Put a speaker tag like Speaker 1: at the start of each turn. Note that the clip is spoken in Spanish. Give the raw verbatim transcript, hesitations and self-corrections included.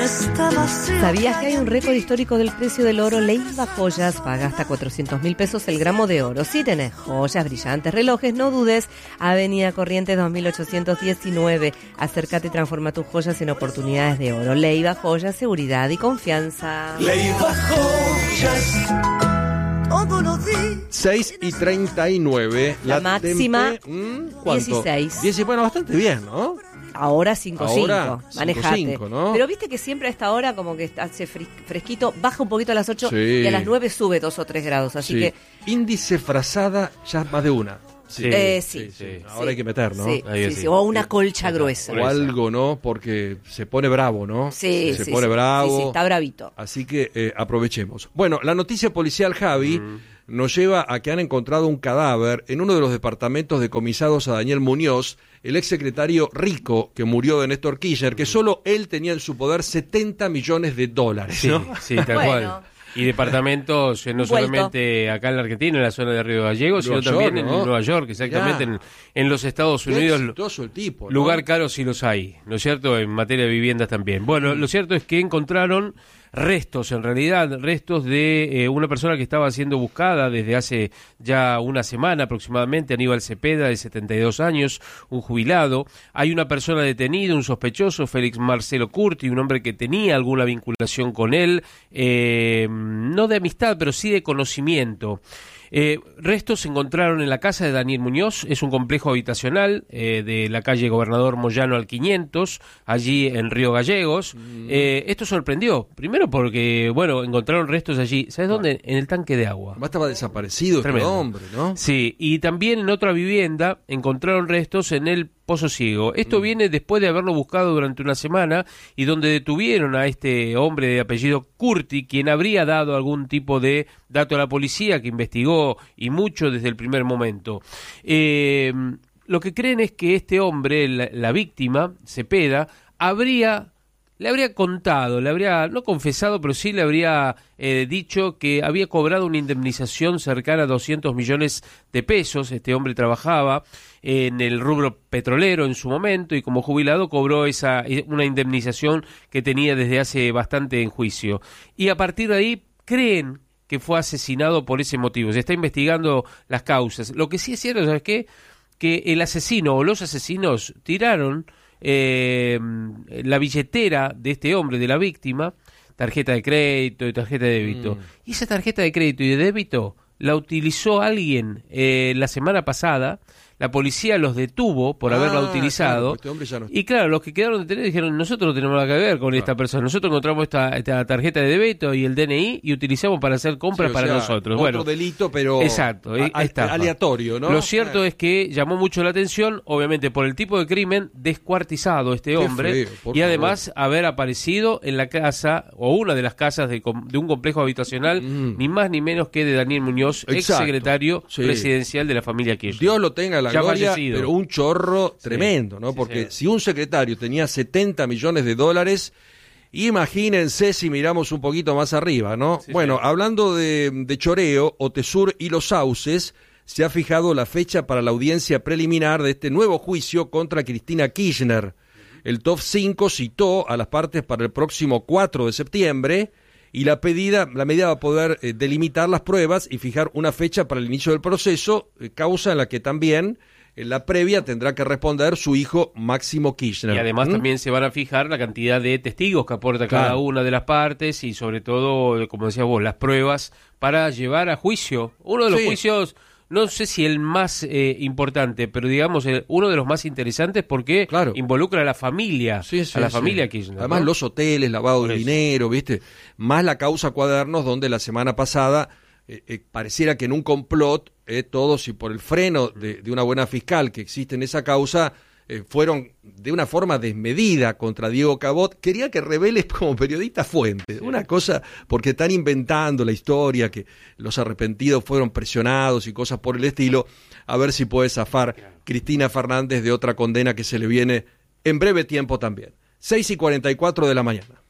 Speaker 1: ¿Sabías que hay un récord histórico del precio del oro? Leiva Joyas paga hasta cuatrocientos mil pesos el gramo de oro. Si tenés joyas, brillantes, relojes, no dudes. Avenida Corrientes dos mil ochocientos diecinueve. Acércate y transforma tus joyas en oportunidades de oro. Leiva Joyas, seguridad y confianza.
Speaker 2: Leiva Joyas.
Speaker 3: seis y treinta y nueve.
Speaker 1: La, la máxima,
Speaker 3: tempe, ¿mm? ¿Cuánto?
Speaker 1: dieciséis.
Speaker 3: diez, bueno, bastante bien, ¿no?
Speaker 1: Ahora cinco cinco, manejate.
Speaker 3: cinco, ¿no?
Speaker 1: Pero viste que siempre a esta hora como que hace fresquito, baja un poquito a las ocho,
Speaker 3: sí.
Speaker 1: Y a las nueve sube dos o tres grados, así
Speaker 3: sí.
Speaker 1: que...
Speaker 3: Índice frazada ya más de una.
Speaker 1: Sí, eh, sí,
Speaker 3: sí, sí.
Speaker 1: sí.
Speaker 3: Ahora hay que meter, ¿no?
Speaker 1: Sí, sí, sí. O una colcha sí. gruesa.
Speaker 3: O algo, ¿no? Porque se pone bravo, ¿no?
Speaker 1: Sí,
Speaker 3: se
Speaker 1: sí,
Speaker 3: pone
Speaker 1: sí.
Speaker 3: bravo.
Speaker 1: Sí, sí, está bravito.
Speaker 3: Así que eh, aprovechemos. Bueno, la noticia policial, Javi, mm. nos lleva a que han encontrado un cadáver en uno de los departamentos decomisados a Daniel Muñoz, el exsecretario rico que murió de Néstor Kirchner, que solo él tenía en su poder setenta millones de dólares,
Speaker 4: sí,
Speaker 3: ¿no?
Speaker 4: Sí, tal bueno. cual. Y departamentos no
Speaker 1: Vuelto.
Speaker 4: solamente acá en la Argentina, en la zona de Río Gallegos, sino
Speaker 3: York,
Speaker 4: también
Speaker 3: ¿no?
Speaker 4: en Nueva York, exactamente en, en los Estados
Speaker 3: Qué
Speaker 4: Unidos.
Speaker 3: exitoso el tipo, ¿no?
Speaker 4: Lugar caro si los hay, ¿no es cierto? En materia de viviendas también. Bueno, lo cierto es que encontraron restos, en realidad, restos de eh, una persona que estaba siendo buscada desde hace ya una semana aproximadamente, Aníbal Cepeda, de setenta y dos años, un jubilado. Hay una persona detenida, un sospechoso, Félix Marcelo Curti, un hombre que tenía alguna vinculación con él, eh, no de amistad, pero sí de conocimiento. Eh, restos se encontraron en la casa de Daniel Muñoz, es un complejo habitacional eh, de la calle Gobernador Moyano al quinientos, allí en Río Gallegos. Mm. Eh, esto sorprendió, primero porque, bueno, encontraron restos allí, ¿sabes bueno. dónde? En el tanque de agua.
Speaker 3: Además estaba desaparecido este hombre, ¿no?
Speaker 4: Sí, y también en otra vivienda encontraron restos en el Pozo Ciego. Esto mm. viene después de haberlo buscado durante una semana y donde detuvieron a este hombre de apellido Curti, quien habría dado algún tipo de dato a la policía que investigó y mucho desde el primer momento. Eh, lo que creen es que este hombre, la, la víctima, Cepeda, habría... le habría contado, le habría, no confesado, pero sí le habría eh, dicho que había cobrado una indemnización cercana a doscientos millones de pesos. Este hombre trabajaba en el rubro petrolero en su momento y como jubilado cobró esa una indemnización que tenía desde hace bastante en juicio. Y a partir de ahí creen que fue asesinado por ese motivo. Se está investigando las causas. Lo que sí es cierto, ¿sabes qué? Que el asesino o los asesinos tiraron Eh, la billetera de este hombre, de la víctima, tarjeta de crédito y tarjeta de débito. Mm. Y esa tarjeta de crédito y de débito la utilizó alguien eh, la semana pasada. La policía los detuvo por ah, haberla utilizado. Claro, este hombre ya no... Y claro, los que quedaron detenidos dijeron, nosotros no tenemos nada que ver con claro. esta persona. Nosotros encontramos esta, esta tarjeta de débito y el D N I y utilizamos para hacer compras sí, para sea, nosotros.
Speaker 3: Otro
Speaker 4: bueno,
Speaker 3: delito, pero
Speaker 4: exacto, a,
Speaker 3: a, aleatorio, ¿no?
Speaker 4: Lo cierto eh. es que llamó mucho la atención, obviamente por el tipo de crimen, descuartizado este hombre. Qué feo, y además favor. haber aparecido en la casa, o una de las casas de, de un complejo habitacional, mm. ni más ni menos que de Daniel Muñoz, ex secretario sí. presidencial de la familia Kirchner.
Speaker 3: Dios lo tenga la
Speaker 4: ya
Speaker 3: gloria,
Speaker 4: fallecido.
Speaker 3: Pero un chorro
Speaker 4: sí.
Speaker 3: tremendo, ¿no?
Speaker 4: Sí,
Speaker 3: Porque
Speaker 4: sí.
Speaker 3: si un secretario tenía setenta millones de dólares, imagínense si miramos un poquito más arriba, ¿no? Sí, bueno, sí. hablando de, de choreo, Otesur y Los Sauces, se ha fijado la fecha para la audiencia preliminar de este nuevo juicio contra Cristina Kirchner. El T O F cinco citó a las partes para el próximo cuatro de septiembre y la pedida, la medida va a poder eh, delimitar las pruebas y fijar una fecha para el inicio del proceso, eh, causa en la que también en la previa tendrá que responder su hijo Máximo Kirchner.
Speaker 4: Y además
Speaker 3: ¿Mm?
Speaker 4: también se van a fijar la cantidad de testigos que aporta claro. cada una de las partes y sobre todo, como decías vos, las pruebas para llevar a juicio. Uno de los sí. juicios, no sé si el más eh, importante, pero digamos el, uno de los más interesantes porque claro. involucra a la familia,
Speaker 3: sí, sí,
Speaker 4: a la
Speaker 3: sí.
Speaker 4: familia Kirchner.
Speaker 3: Además ¿no? los hoteles, lavado de dinero, ¿viste? Más la causa Cuadernos, donde la semana pasada eh, eh, pareciera que en un complot, eh, todos y por el freno de, de una buena fiscal que existe en esa causa, eh, fueron de una forma desmedida contra Diego Cabot. Quería que revele como periodista fuente, sí. una cosa, porque están inventando la historia, que los arrepentidos fueron presionados y cosas por el estilo, a ver si puede zafar Cristina Fernández de otra condena que se le viene en breve tiempo también. seis y cuarenta y cuatro de la mañana.